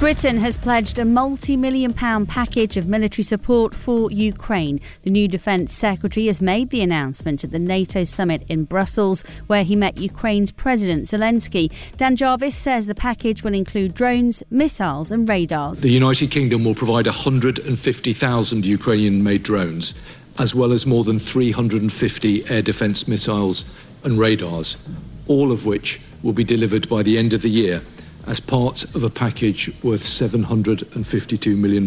Britain has pledged a multi-million-pound package of military support for Ukraine. The new Defence Secretary has made the announcement at the NATO summit in Brussels, where he met Ukraine's President Zelensky. Dan Jarvis says the package will include drones, missiles and radars. The United Kingdom will provide 150,000 Ukrainian-made drones, as well as more than 350 air defence missiles and radars, all of which will be delivered by the end of the year as part of a package worth £752 million,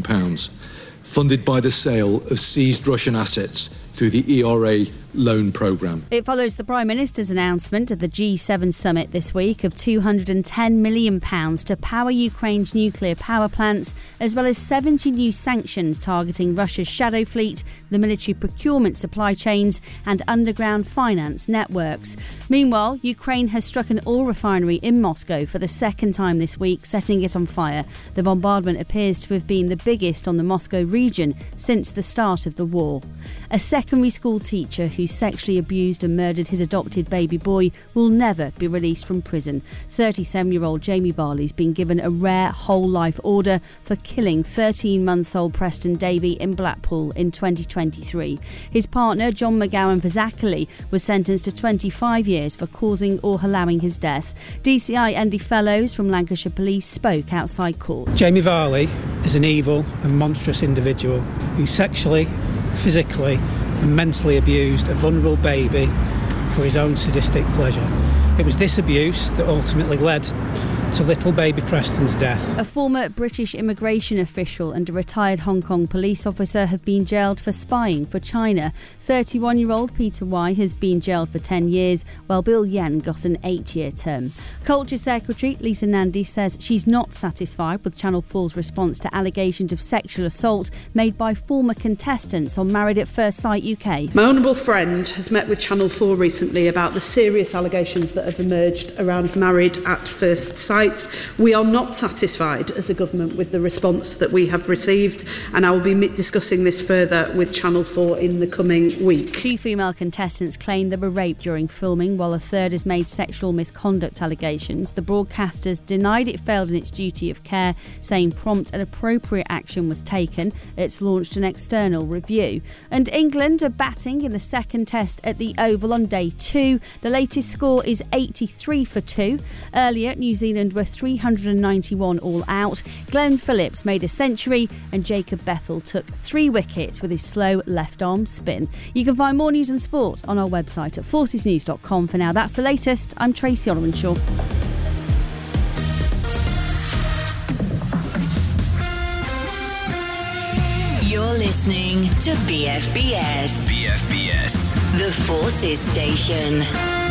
funded by the sale of seized Russian assets through the ERA loan programme. It follows the Prime Minister's announcement at the G7 summit this week of £210 million to power Ukraine's nuclear power plants, as well as 70 new sanctions targeting Russia's shadow fleet, the military procurement supply chains and underground finance networks. Meanwhile, Ukraine has struck an oil refinery in Moscow for the second time this week, setting it on fire. The bombardment appears to have been the biggest on the Moscow region since the start of the war. A secondary school teacher who sexually abused and murdered his adopted baby boy will never be released from prison. 37-year-old Jamie Varley's been given a rare whole life order for killing 13-month-old Preston Davey in Blackpool in 2023. His partner, John McGowan Fazakerley, was sentenced to 25 years for causing or allowing his death. DCI Andy Fellows from Lancashire Police spoke outside court. Jamie Varley is an evil and monstrous individual who sexually, physically and mentally abused a vulnerable baby for his own sadistic pleasure. It was this abuse that ultimately led to little baby Preston's death. A former British immigration official and a retired Hong Kong police officer have been jailed for spying for China. 31-year-old Peter Y has been jailed for 10 years, while Bill Yen got an 8-year term. Culture Secretary Lisa Nandy says she's not satisfied with Channel 4's response to allegations of sexual assault made by former contestants on Married at First Sight UK. My honourable friend has met with Channel 4 recently about the serious allegations that have emerged around Married at First Sight. We are not satisfied as a government with the response that we have received, and I will be discussing this further with Channel 4 in the coming week. 2 female contestants claim they were raped during filming, while a third has made sexual misconduct allegations. The broadcasters denied it failed in its duty of care, saying prompt and appropriate action was taken. It's launched an external review. And England are batting in the second test at the Oval on day 2. The latest score is 83 for 2. Earlier, New Zealand were 391 all out. Glenn Phillips made a century and Jacob Bethel took 3 wickets with his slow left arm spin. You can find more news and sport on our website at forcesnews.com. For now, that's the latest. I'm Tracy Ollerenshaw. You're listening to BFBS. BFBS. The Forces Station.